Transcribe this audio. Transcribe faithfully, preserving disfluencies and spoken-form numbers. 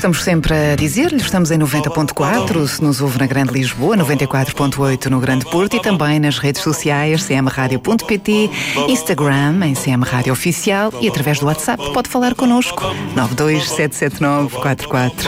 estamos sempre a dizer-lhe, estamos em noventa ponto quatro, se nos ouve na Grande Lisboa, noventa e quatro ponto oito no Grande Porto e também nas redes sociais c m radio ponto p t, Instagram em C M Rádio Oficial e através do WhatsApp pode falar connosco nove dois sete sete nove quatro quatro